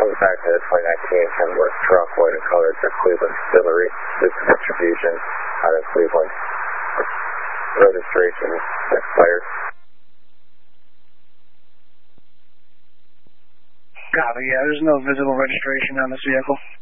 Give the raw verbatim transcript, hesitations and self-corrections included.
Comes back to the twenty nineteen Kenworth truck, white and colored for Cleveland Distillery, this distribution out of Cleveland. Registration expired. Copy, yeah, there's no visible registration on this vehicle.